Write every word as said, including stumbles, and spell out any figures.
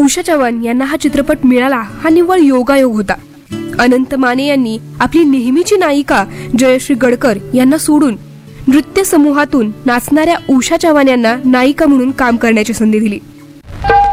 उषा चव्हाण यांना हा चित्रपट मिळाला हा निव्वळ योगायोग होता. अनंत माने यांनी आपली नेहमीची नायिका जयश्री गडकर यांना सोडून नृत्य समूहातून नाचणाऱ्या उषा चव्हाण यांना नायिका म्हणून काम करण्याची संधी दिली.